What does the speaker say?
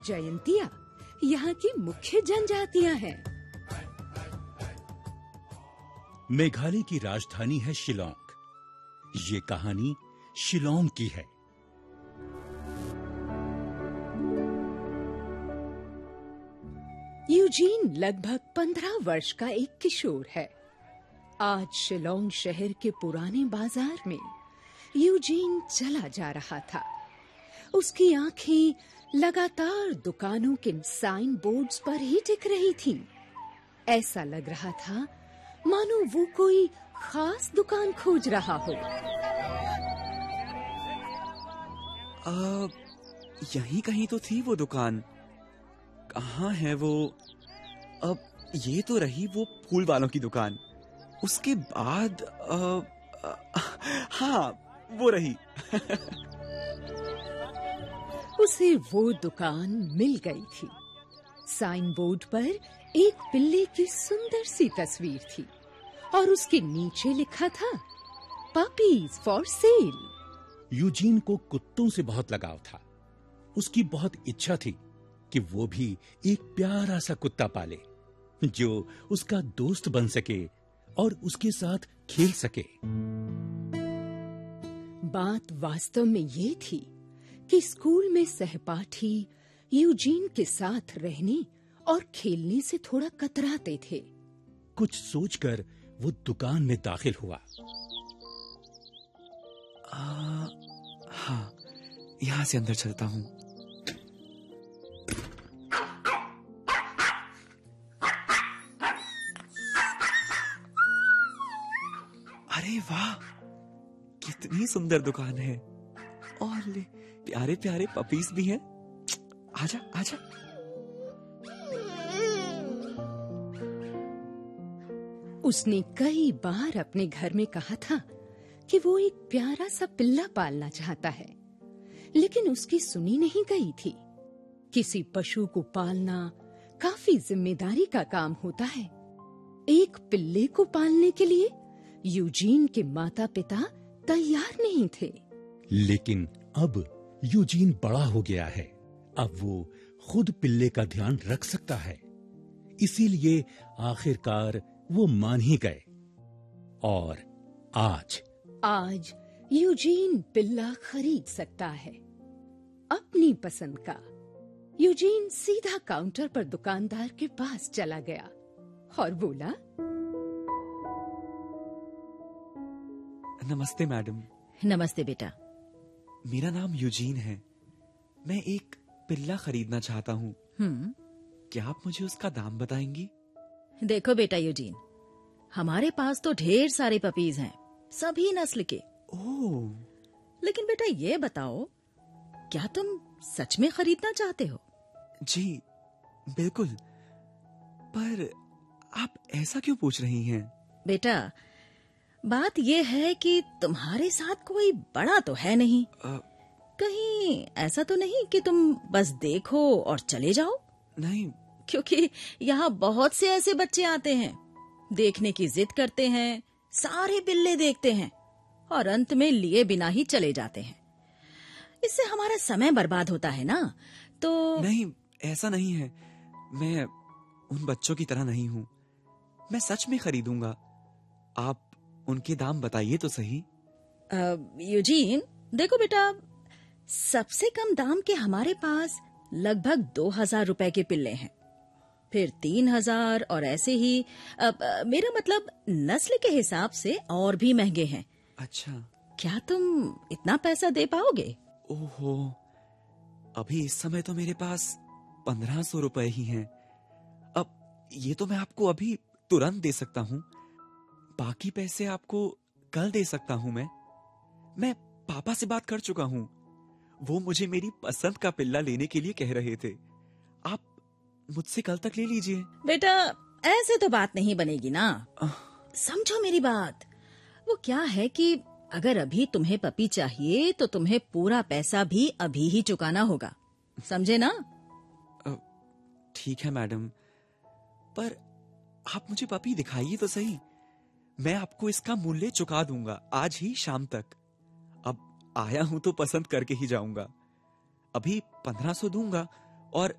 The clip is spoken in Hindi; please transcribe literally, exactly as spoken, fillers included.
जयंतिया यहाँ की मुख्य जनजातियाँ हैं। मेघालय की राजधानी है शिलोंग। ये कहानी शिलोंग की है। यूजीन लगभग पंद्रह वर्ष का एक किशोर है। आज शिलोंग शहर के पुराने बाजार में यूजीन चला जा रहा था। उसकी आंखें लगातार दुकानों के साइन बोर्ड्स पर ही टिक रही थीं। ऐसा लग रहा था मानो वो कोई खास दुकान खोज रहा हो। आ, यहीं कहीं तो थी वो दुकान। कहाँ है वो? अब ये तो रही वो फूल वालों की दुकान। उसके बाद आ, आ, हाँ वो रही। उसे वो दुकान मिल गई थी। साइन बोर्ड पर एक पिल्ले की सुंदर सी तस्वीर थी और उसके नीचे लिखा था पपीज फॉर सेल। यूजीन को कुत्तों से बहुत लगाव था। उसकी बहुत इच्छा थी कि वो भी एक प्यारा सा कुत्ता पाले जो उसका दोस्त बन सके और उसके साथ खेल सके। बात वास्तव में ये थी कि स्कूल में सहपाठी यूजीन के साथ रहने और खेलने से थोड़ा कतराते थे। कुछ सोचकर वो दुकान में दाखिल हुआ। आ, हाँ, यहाँ से अंदर चलता हूँ। अरे वाह, कितनी सुंदर दुकान है और ले प्यारे प्यारे पपीज भी हैं। आजा आजा। उसने कई बार अपने घर में कहा था कि वो एक प्यारा सा पिल्ला पालना चाहता है, लेकिन उसकी सुनी नहीं गई थी। किसी पशु को पालना काफी जिम्मेदारी का काम होता है। एक पिल्ले को पालने के लिए यूजीन के माता पिता तैयार नहीं थे। लेकिन अब यूजीन बड़ा हो गया है। अब वो खुद पिल्ले का ध्यान रख सकता है। इसीलिए आखिरकार वो मान ही गए। और आज आज यूजीन पिल्ला खरीद सकता है, अपनी पसंद का। यूजीन सीधा काउंटर पर दुकानदार के पास चला गया और बोला, नमस्ते मैडम। नमस्ते बेटा। मेरा नाम यूजीन है। मैं एक पिल्ला खरीदना चाहता हूँ। हम्म क्या आप मुझे उसका दाम बताएंगी? देखो बेटा यूजीन, हमारे पास तो ढेर सारे पपीज हैं, सभी नस्ल के। ओह। लेकिन बेटा ये बताओ, क्या तुम सच में खरीदना चाहते हो? जी बिल्कुल। पर आप ऐसा क्यों पूछ रही हैं? बेटा बात ये है कि तुम्हारे साथ कोई बड़ा तो है नहीं। आ, कहीं ऐसा तो नहीं कि तुम बस देखो और चले जाओ? नहीं। क्योंकि यहाँ बहुत से ऐसे बच्चे आते हैं, देखने की जिद करते हैं, सारे पिल्ले देखते हैं और अंत में लिए बिना ही चले जाते हैं। इससे हमारा समय बर्बाद होता है ना। तो नहीं, ऐसा नहीं है। मैं उन बच्चों की तरह नहीं हूँ। मैं सच में खरीदूंगा। आप उनके दाम बताइए तो सही। यूजीन देखो बेटा, सबसे कम दाम के हमारे पास लगभग दो हजार रुपए के पिल्ले हैं, फिर तीन हजार और ऐसे ही। अब मेरा मतलब नस्ल के हिसाब से और भी महंगे हैं। अच्छा। क्या तुम इतना पैसा दे पाओगे? ओहो, अभी इस समय तो मेरे पास पंद्रह सौ रुपए ही हैं। अब ये तो मैं आपको अभी तुरंत दे सकता हूँ। बाकी पैसे आपको कल दे सकता हूँ। मैं मैं पापा से बात कर चुका हूँ। वो मुझे मेरी पसंद का पिल्ला लेने के लिए कह रहे थे। आप मुझसे कल तक ले लीजिए। बेटा ऐसे तो बात नहीं बनेगी ना। समझो मेरी बात। वो क्या है कि अगर अभी तुम्हें पपी चाहिए तो तुम्हें पूरा पैसा भी अभी ही चुकाना होगा, समझे ना? ठीक है मैडम, पर आप मुझे पपी दिखाइए तो सही। मैं आपको इसका मूल्य चुका दूंगा आज ही शाम तक। अब आया हूं तो पसंद करके ही जाऊंगा। अभी पंद्रह सौ दूंगा,